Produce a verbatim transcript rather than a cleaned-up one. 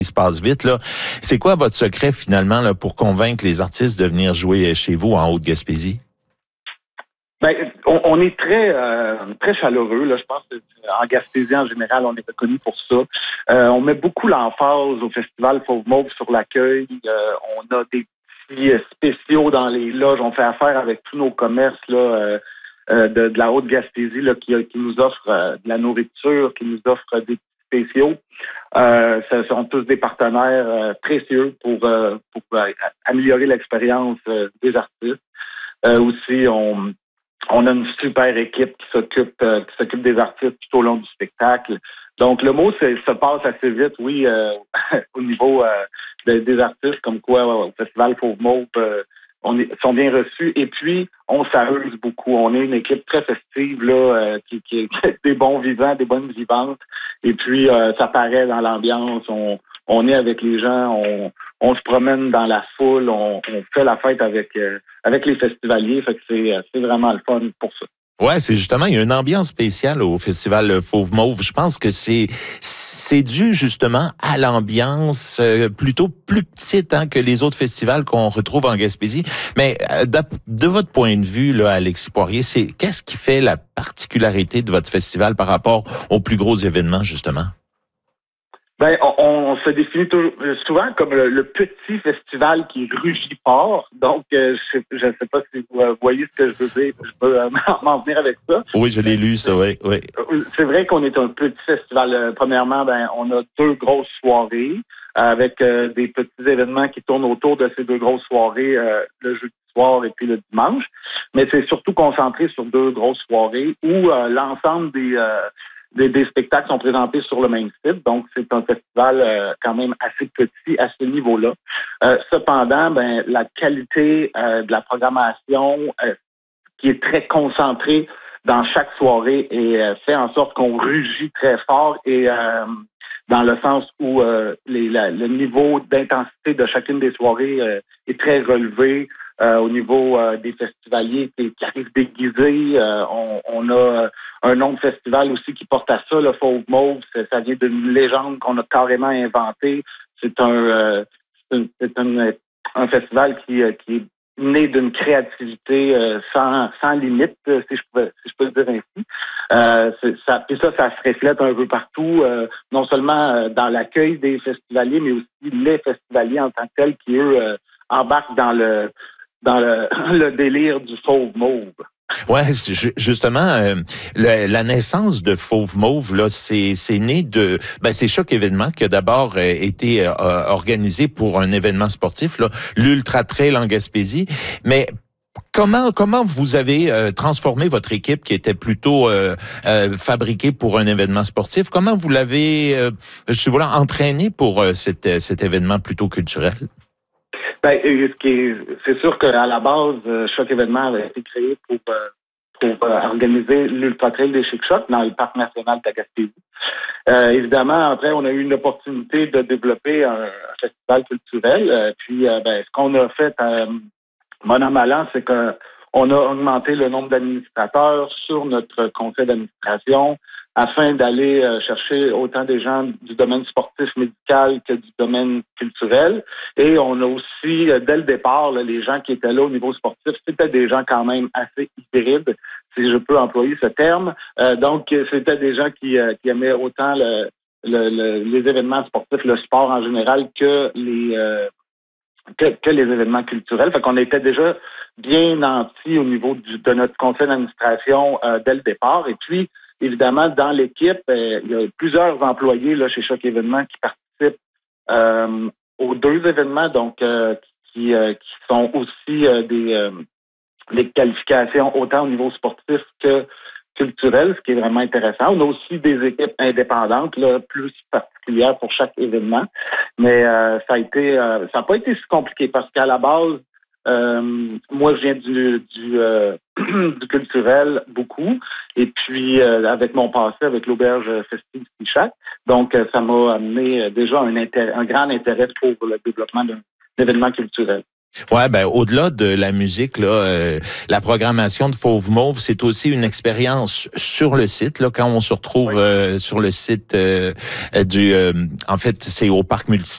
il se passe vite, là. C'est quoi votre secret, finalement, là, pour convaincre les artistes de venir jouer chez vous en Haute-Gaspésie? Ben, on, on est très euh, très chaleureux, là. Je pense qu'en Gaspésie, en général, on est reconnu pour ça. Euh, on met beaucoup l'emphase au Festival Fauve Mauve sur l'accueil. Euh, on a des petits spéciaux dans les loges. On fait affaire avec tous nos commerces là, euh, euh, de, de la Haute-Gaspésie là, qui, qui nous offrent euh, de la nourriture, qui nous offrent des spéciaux. Euh, ce sont tous des partenaires euh, précieux pour, euh, pour euh, améliorer l'expérience euh, des artistes. Euh, aussi, on On a une super équipe qui s'occupe euh, qui s'occupe des artistes tout au long du spectacle. Donc, le mot c'est, se passe assez vite, oui, euh, au niveau euh, de, des artistes, comme quoi au Festival Fauve Mauve, euh, on est, sont bien reçus. Et puis, on s'amuse beaucoup. On est une équipe très festive, là, euh, qui, qui, qui est des bons vivants, des bonnes vivantes. Et puis, euh, ça paraît dans l'ambiance. On, on est avec les gens, on, on se promène dans la foule, on, on fait la fête avec euh, avec les festivaliers. Fait que c'est, c'est vraiment le fun pour ça. Ouais, c'est justement, il y a une ambiance spéciale au Festival Fauve Mauve. Je pense que c'est c'est dû justement à l'ambiance euh, plutôt plus petite hein, que les autres festivals qu'on retrouve en Gaspésie. Mais euh, de, de votre point de vue, là, Alexis Poirier, c'est qu'est-ce qui fait la particularité de votre festival par rapport aux plus gros événements, justement? Ben, on, on se définit toujours, souvent comme le, le petit festival qui rugit fort. Donc, euh, je ne sais pas si vous euh, voyez ce que je veux dire. Je peux euh, m'en venir avec ça. Oui, je l'ai lu, ça, oui. oui. C'est vrai qu'on est un petit festival. Euh, premièrement, ben, on a deux grosses soirées avec euh, des petits événements qui tournent autour de ces deux grosses soirées, euh, le jeudi soir et puis le dimanche. Mais c'est surtout concentré sur deux grosses soirées où euh, l'ensemble des... Euh, Des, des spectacles sont présentés sur le même site, donc c'est un festival euh, quand même assez petit à ce niveau-là. Euh, cependant, ben la qualité euh, de la programmation euh, qui est très concentrée dans chaque soirée et euh, fait en sorte qu'on rugit très fort et euh, dans le sens où euh, les, la, le niveau d'intensité de chacune des soirées euh, est très relevé. Euh, au niveau euh, des festivaliers qui, qui arrivent déguisés. Euh, on, on a un nom de festival aussi qui porte à ça, le Fauve Mauve. Ça, ça vient d'une légende qu'on a carrément inventée. C'est un, euh, c'est un, c'est un, un festival qui, qui est né d'une créativité euh, sans, sans limite, si je peux, si je peux le dire ainsi. Euh, c'est, ça, puis ça, ça se reflète un peu partout, euh, non seulement dans l'accueil des festivaliers, mais aussi les festivaliers en tant que tels qui, eux, euh, embarquent dans le dans le, le délire du Fauve Mauve. Ouais, justement, euh, le, la naissance de Fauve Mauve, là, c'est, c'est né de, ben, c'est Choc Événement qui a d'abord euh, été euh, organisé pour un événement sportif, là, l'Ultra Trail en Gaspésie. Mais comment, comment vous avez euh, transformé votre équipe qui était plutôt euh, euh, fabriquée pour un événement sportif? Comment vous l'avez, euh, je voilà, entraîné pour euh, cet, cet événement plutôt culturel? Ben, ce qui est, c'est sûr qu'à la base, Choc Événement avait été créé pour, pour organiser l'Ultra Trail des Chic-Chocs dans le Parc national de la Gaspésie. Euh, évidemment, après, on a eu l'opportunité de développer un, un festival culturel. Euh, puis, euh, ben, ce qu'on a fait, euh, bon an, mal an, c'est qu'on a augmenté le nombre d'administrateurs sur notre conseil d'administration afin d'aller euh, chercher autant des gens du domaine sportif médical que du domaine culturel. Et on a aussi, euh, dès le départ, là, les gens qui étaient là au niveau sportif, c'était des gens quand même assez hybrides, si je peux employer ce terme. Euh, donc, c'était des gens qui, euh, qui aimaient autant le, le, le, les événements sportifs, le sport en général, que les... Euh, Que, que les événements culturels. Fait qu'on était déjà bien nantis au niveau du, de notre conseil d'administration euh, dès le départ. Et puis, évidemment, dans l'équipe, euh, il y a plusieurs employés là, chez Choc Événement qui participent euh, aux deux événements, donc euh, qui, euh, qui sont aussi euh, des, euh, des qualifications autant au niveau sportif que culturel, ce qui est vraiment intéressant. On a aussi des équipes indépendantes, là, plus particulières pour chaque événement. Mais euh, ça a été, euh, ça n'a pas été si compliqué parce qu'à la base, euh, moi, je viens du du, euh, du culturel beaucoup. Et puis, euh, avec mon passé avec l'auberge festive Stichac, donc ça m'a amené déjà un intérêt, un grand intérêt pour le développement d'un événement culturel. Ouais, ben au-delà de la musique, là, euh, la programmation de Fauve Mauve, c'est aussi une expérience sur le site. Là, quand on se retrouve oui. euh, sur le site euh, du, euh, en fait, c'est au parc multi